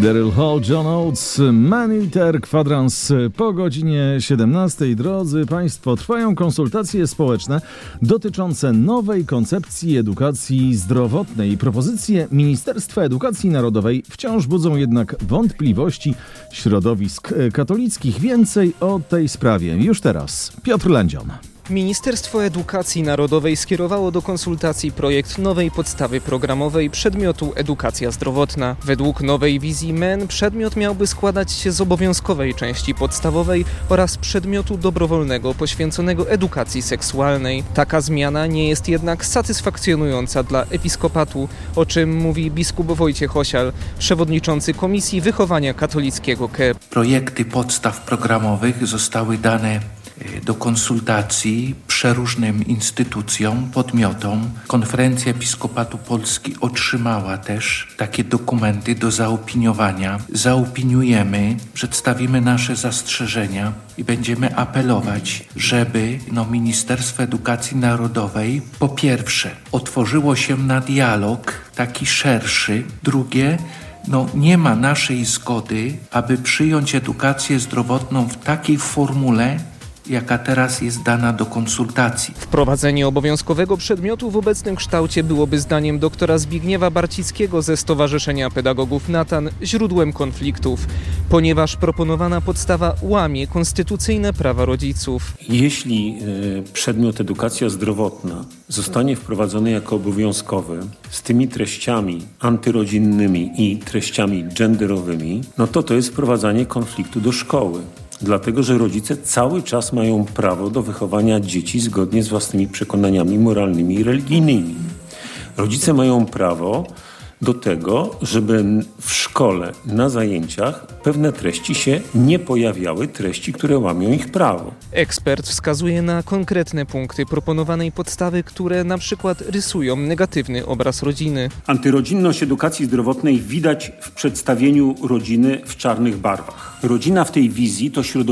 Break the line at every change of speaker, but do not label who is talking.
Daryl Hall, John Oates, Man-Eater, kwadrans po godzinie 17. Drodzy Państwo, trwają konsultacje społeczne dotyczące nowej koncepcji edukacji zdrowotnej. Propozycje Ministerstwa Edukacji Narodowej wciąż budzą jednak wątpliwości środowisk katolickich. Więcej o tej sprawie już teraz. Piotr Lędzion.
Ministerstwo Edukacji Narodowej skierowało do konsultacji projekt nowej podstawy programowej przedmiotu edukacja zdrowotna. Według nowej wizji MEN przedmiot miałby składać się z obowiązkowej części podstawowej oraz przedmiotu dobrowolnego poświęconego edukacji seksualnej. Taka zmiana nie jest jednak satysfakcjonująca dla episkopatu, o czym mówi biskup Wojciech Osial, przewodniczący Komisji Wychowania Katolickiego KEP.
Projekty podstaw programowych zostały dane do konsultacji przeróżnym instytucjom, podmiotom. Konferencja Episkopatu Polski otrzymała też takie dokumenty do zaopiniowania. Zaopiniujemy, przedstawimy nasze zastrzeżenia i będziemy apelować, żeby Ministerstwo Edukacji Narodowej po pierwsze otworzyło się na dialog taki szerszy, drugie nie ma naszej zgody, aby przyjąć edukację zdrowotną w takiej formule, jaka teraz jest dana do konsultacji.
Wprowadzenie obowiązkowego przedmiotu w obecnym kształcie byłoby zdaniem doktora Zbigniewa Barcickiego ze Stowarzyszenia Pedagogów Natan źródłem konfliktów, ponieważ proponowana podstawa łamie konstytucyjne prawa rodziców.
Jeśli przedmiot edukacja zdrowotna zostanie wprowadzony jako obowiązkowy z tymi treściami antyrodzinnymi i treściami genderowymi, to jest wprowadzanie konfliktu do szkoły. Dlatego, że rodzice cały czas mają prawo do wychowania dzieci zgodnie z własnymi przekonaniami moralnymi i religijnymi. Rodzice mają prawo do tego, żeby w szkole, na zajęciach pewne treści się nie pojawiały, treści, które łamią ich prawo.
Ekspert wskazuje na konkretne punkty proponowanej podstawy, które na przykład rysują negatywny obraz rodziny.
Antyrodzinność edukacji zdrowotnej widać w przedstawieniu rodziny w czarnych barwach. Rodzina w tej wizji to środowisko